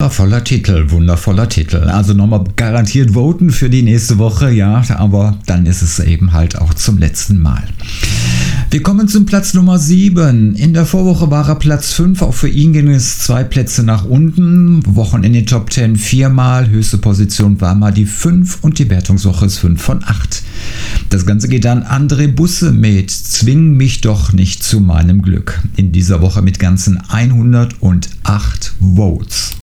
wundervoller Titel. Also nochmal garantiert voten für die nächste Woche, ja, aber dann ist es eben halt auch zum letzten Mal. Wir kommen zum Platz Nummer 7. In der Vorwoche war er Platz 5, auch für ihn ging es 2 Plätze nach unten. Wochen in den Top 10 4-mal, höchste Position war mal die 5 und die Wertungswoche ist 5 von 8. Das Ganze geht an André Busse mit Zwing mich doch nicht zu meinem Glück. In dieser Woche mit ganzen 108 Votes.